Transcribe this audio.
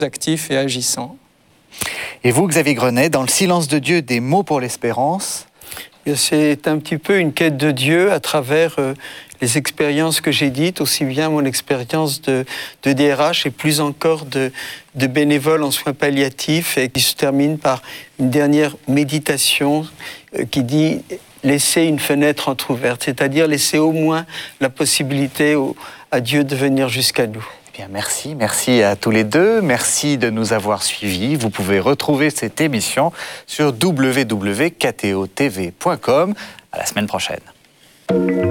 actif et agissant. Et vous, Xavier Grenet, dans le silence de Dieu, des mots pour l'espérance? C'est un petit peu une quête de Dieu à travers les expériences que j'ai dites, aussi bien mon expérience de DRH et plus encore de bénévole en soins palliatifs, et qui se termine par une dernière méditation qui dit « laisser une fenêtre entrouverte », c'est-à-dire laisser au moins la possibilité à Dieu de venir jusqu'à nous. Eh bien, merci à tous les deux. Merci de nous avoir suivis. Vous pouvez retrouver cette émission sur www.ktotv.com. À la semaine prochaine.